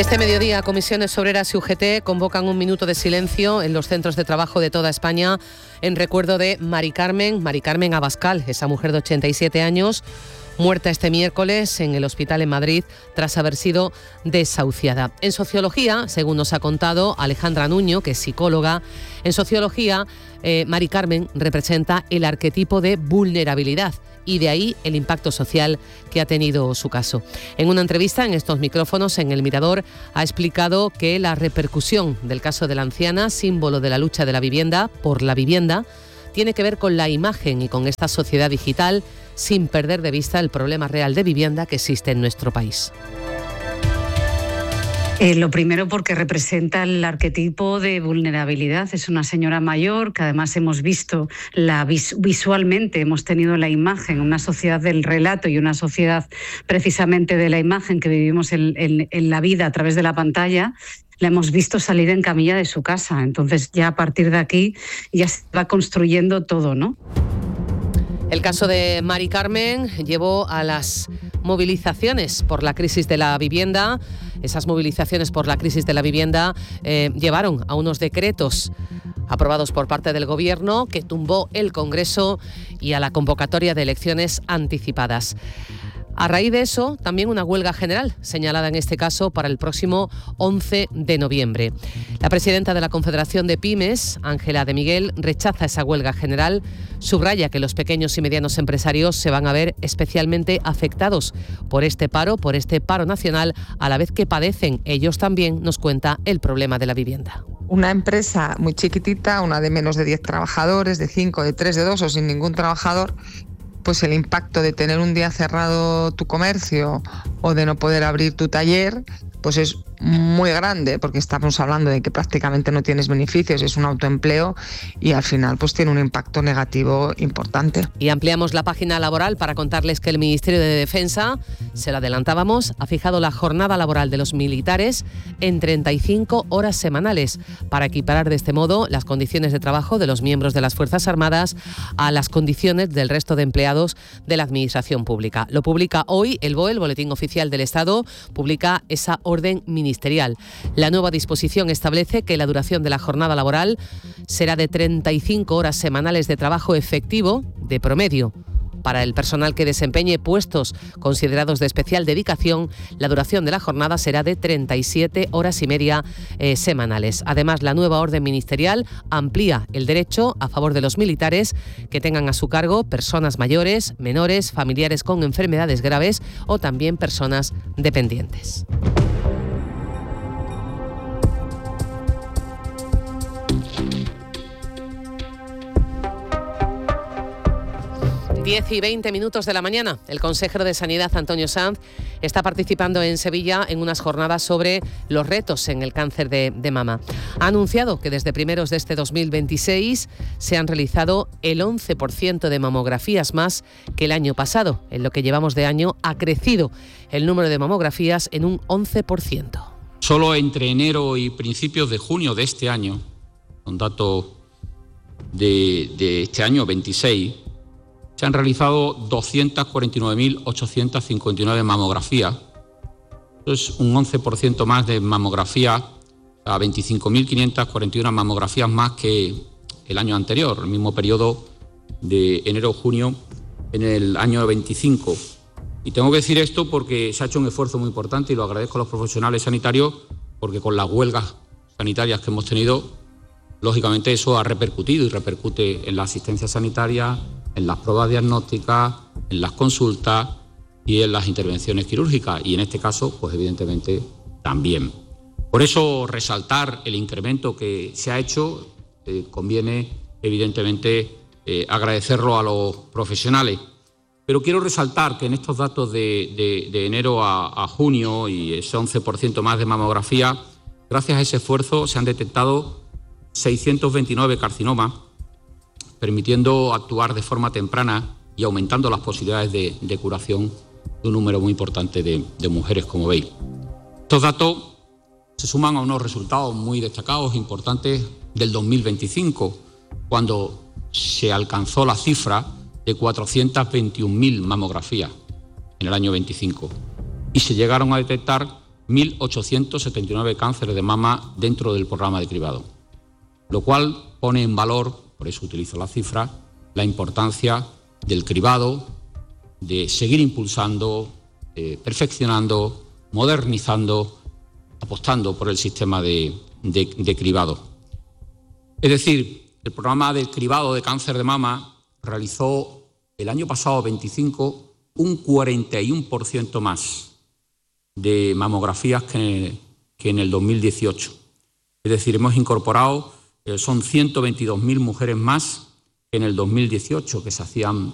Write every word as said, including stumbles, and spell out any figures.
Este mediodía, Comisiones Obreras y U G T convocan un minuto de silencio en los centros de trabajo de toda España en recuerdo de Mari Carmen, Mari Carmen Abascal, esa mujer de ochenta y siete años, muerta este miércoles en el hospital en Madrid tras haber sido desahuciada. En sociología, según nos ha contado Alejandra Nuño, que es psicóloga, en sociología, eh, Mari Carmen representa el arquetipo de vulnerabilidad y de ahí el impacto social que ha tenido su caso. En una entrevista en estos micrófonos en El Mirador ha explicado que la repercusión del caso de la anciana, símbolo de la lucha de la vivienda por la vivienda, tiene que ver con la imagen y con esta sociedad digital, sin perder de vista el problema real de vivienda que existe en nuestro país. Eh, lo primero porque representa el arquetipo de vulnerabilidad. Es una señora mayor que además hemos visto la vis- visualmente, hemos tenido la imagen, una sociedad del relato y una sociedad precisamente de la imagen que vivimos en, en, en la vida a través de la pantalla. La hemos visto salir en camilla de su casa. Entonces ya a partir de aquí ya se va construyendo todo, ¿no? El caso de Mari Carmen llevó a las movilizaciones por la crisis de la vivienda. Esas movilizaciones por la crisis de la vivienda eh, llevaron a unos decretos aprobados por parte del Gobierno que tumbó el Congreso y a la convocatoria de elecciones anticipadas. A raíz de eso, también una huelga general, señalada en este caso para el próximo once de noviembre. La presidenta de la Confederación de Pymes, Ángela de Miguel, rechaza esa huelga general, subraya que los pequeños y medianos empresarios se van a ver especialmente afectados por este paro, por este paro nacional, a la vez que padecen ellos también, nos cuenta, el problema de la vivienda. Una empresa muy chiquitita, una de menos de diez trabajadores, de cinco, de tres, de dos o sin ningún trabajador, pues el impacto de tener un día cerrado tu comercio o de no poder abrir tu taller, pues es muy grande, porque estamos hablando de que prácticamente no tienes beneficios, es un autoempleo y al final pues tiene un impacto negativo importante. Y ampliamos la página laboral para contarles que el Ministerio de Defensa, se lo adelantábamos, ha fijado la jornada laboral de los militares en treinta y cinco horas semanales para equiparar de este modo las condiciones de trabajo de los miembros de las Fuerzas Armadas a las condiciones del resto de empleados de la Administración Pública. Lo publica hoy el B O E, el Boletín Oficial del Estado, publica esa orden ministerial. La nueva disposición establece que la duración de la jornada laboral será de treinta y cinco horas semanales de trabajo efectivo de promedio. Para el personal que desempeñe puestos considerados de especial dedicación, la duración de la jornada será de treinta y siete horas y media eh, semanales. Además, la nueva orden ministerial amplía el derecho a favor de los militares que tengan a su cargo personas mayores, menores, familiares con enfermedades graves o también personas dependientes. diez y veinte minutos de la mañana. El consejero de Sanidad, Antonio Sanz, está participando en Sevilla en unas jornadas sobre los retos en el cáncer de, de mama. Ha anunciado que desde primeros de este dos mil veintiséis se han realizado el once por ciento de mamografías más que el año pasado. En lo que llevamos de año ha crecido el número de mamografías en un once por ciento. Solo entre enero y principios de junio de este año, con datos de, de este año veintiséis, se han realizado doscientas cuarenta y nueve mil ochocientas cincuenta y nueve mamografías. Eso es un once por ciento más de mamografías, a veinticinco mil quinientas cuarenta y uno mamografías más que el año anterior, el mismo periodo de enero-junio en el año veinticinco. Y tengo que decir esto porque se ha hecho un esfuerzo muy importante y lo agradezco a los profesionales sanitarios, porque con las huelgas sanitarias que hemos tenido, lógicamente eso ha repercutido y repercute en la asistencia sanitaria, en las pruebas diagnósticas, en las consultas y en las intervenciones quirúrgicas, y en este caso, pues evidentemente también. Por eso resaltar el incremento que se ha hecho, eh, conviene evidentemente eh, agradecerlo a los profesionales. Pero quiero resaltar que en estos datos de, de, de enero a, a junio y ese once por ciento más de mamografía, gracias a ese esfuerzo se han detectado seiscientos veintinueve carcinomas, permitiendo actuar de forma temprana y aumentando las posibilidades de, de curación de un número muy importante de, de mujeres, como veis. Estos datos se suman a unos resultados muy destacados, importantes, del dos mil veinticinco, cuando se alcanzó la cifra de cuatrocientas veintiún mil mamografías en el año veinticinco y se llegaron a detectar mil ochocientos setenta y nueve cánceres de mama dentro del programa de cribado, lo cual pone en valor, por eso utilizo la cifra, la importancia del cribado, de seguir impulsando, eh, perfeccionando, modernizando, apostando por el sistema de, de, de cribado. Es decir, el programa de cribado de cáncer de mama realizó el año pasado veinticinco un cuarenta y uno por ciento más de mamografías que, que en el dos mil dieciocho. Es decir, hemos incorporado, eh, son ciento veintidós mil mujeres más que en el dos mil dieciocho, que se hacían